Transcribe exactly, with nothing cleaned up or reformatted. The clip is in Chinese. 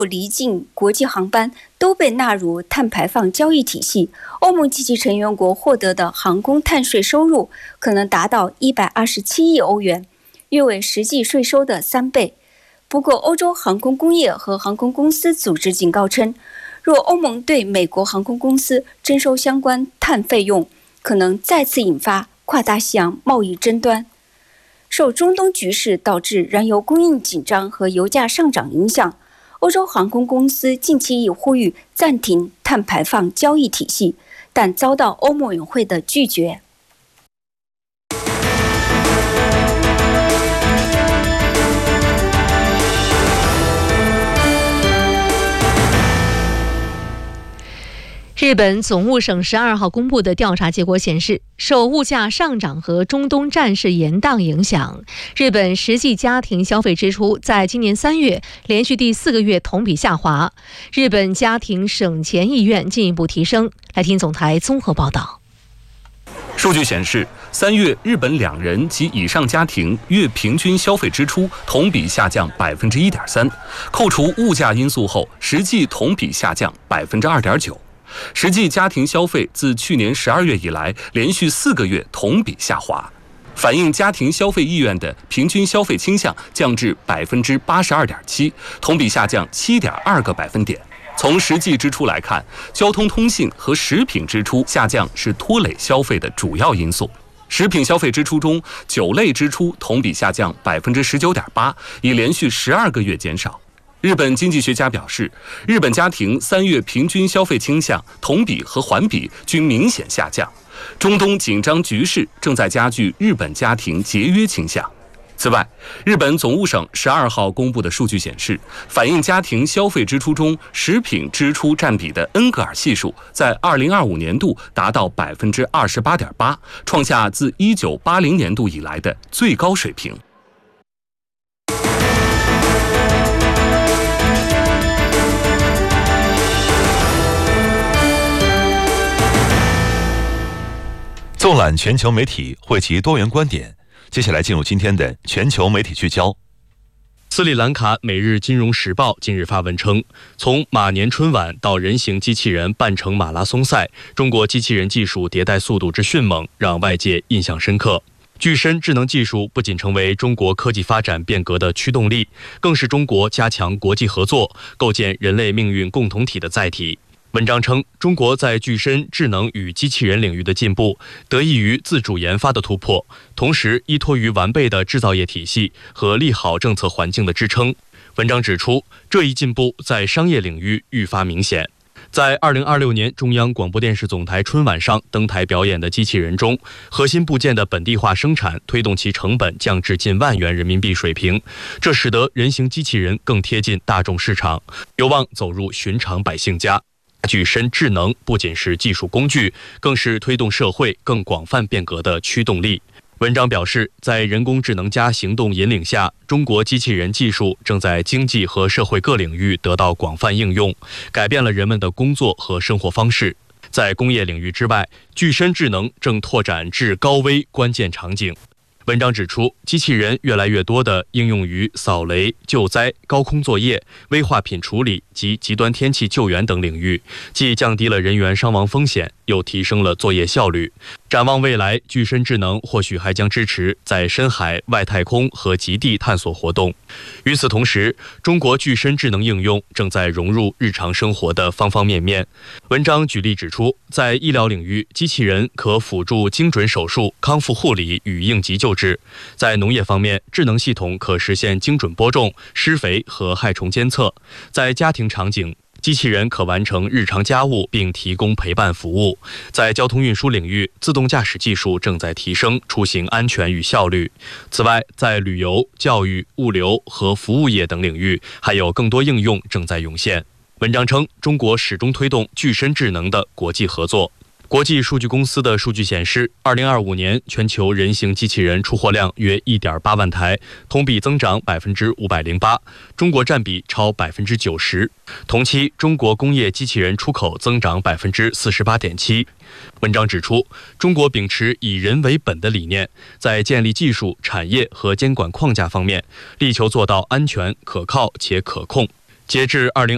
离境国际航班都被纳入碳排放交易体系，欧盟及其成员国获得的航空碳税收入可能达到一百二十七亿欧元，约为实际税收的三倍。不过，欧洲航空工业和航空公司组织警告称，若欧盟对美国航空公司征收相关碳费用，可能再次引发跨大西洋贸易争端。受中东局势导致燃油供应紧张和油价上涨影响，欧洲航空公司近期已呼吁暂停碳排放交易体系，但遭到欧盟委员会的拒绝。 日本总务省十二号公布的调查结果显示，受物价上涨和中东战事延宕影响，日本实际家庭消费支出在今年三月连续第四个月同比下滑，日本家庭省钱意愿进一步提升。来听总台综合报道。 数据显示，三月日本两人及以上家庭月平均消费支出同比下降百分之一点三，扣除物价因素后，实际同比下降百分之二点九。实际家庭消费自去年十二月以来连续四个月同比下滑，反映家庭消费意愿的平均消费倾向降至百分之八十二点七，同比下降七点二个百分点。从实际支出来看，交通通信和食品支出下降是拖累消费的主要因素。食品消费支出中，酒类支出同比下降百分之十九点八，已连续十二个月减少。日本经济学家表示，日本家庭三月平均消费倾向同比和环比均明显下降。中东紧张局势正在加剧日本家庭节约倾向。此外，日本总务省十二号公布的数据显示，反映家庭消费支出中食品支出占比的恩格尔系数在二零二五年度达到百分之二十八点八，创下自一九八零年度以来的最高水平。 纵览全球媒体，汇集多元观点。接下来进入今天的全球媒体聚焦。 斯里兰卡《每日金融时报》近日发文称，从马年春晚到人形机器人半程马拉松赛，中国机器人技术迭代速度之迅猛，让外界印象深刻。具身智能技术不仅成为中国科技发展变革的驱动力，更是中国加强国际合作、构建人类命运共同体的载体。文章称，中国在具身智能与机器人领域的进步，得益于自主研发的突破，同时依托于完备的制造业体系和利好政策环境的支撑。文章指出，这一进步在商业领域愈发明显。在二零二六年中央广播电视总台春晚上登台表演的机器人中，核心部件的本地化生产推动其成本降至近万元人民币水平，这使得人形机器人更贴近大众市场，有望走入寻常百姓家。具身智能不仅是技术工具，更是推动社会更广泛变革的驱动力。文章表示，在人工智能加行动引领下，中国机器人技术正在经济和社会各领域得到广泛应用，改变了人们的工作和生活方式。在工业领域之外，具身智能正拓展至高危关键场景。文章指出，机器人越来越多地应用于扫雷、救灾、高空作业、危化品处理及极端天气救援等领域，既降低了人员伤亡风险，又提升了作业效率。展望未来，具身智能或许还将支持在深海、外太空和极地探索活动。与此同时，中国具身智能应用正在融入日常生活的方方面面。文章举例指出，在医疗领域，机器人可辅助精准手术、康复护理与应急救治；在农业方面，智能系统可实现精准播种、施肥和害虫监测；在家庭场景，机器人可完成日常家务并提供陪伴服务。在交通运输领域，自动驾驶技术正在提升出行安全与效率。此外，在旅游、教育、物流和服务业等领域，还有更多应用正在涌现。文章称，中国始终推动具身智能的国际合作。国际数据公司的数据显示，二零二五年全球人形机器人出货量约 一点八万台，同比增长百分之五百零八，中国占比超百分之九十。同期，中国工业机器人出口增长百分之四十八点七。文章指出，中国秉持以人为本的理念，在建立技术、产业和监管框架方面，力求做到安全、可靠且可控。截至二零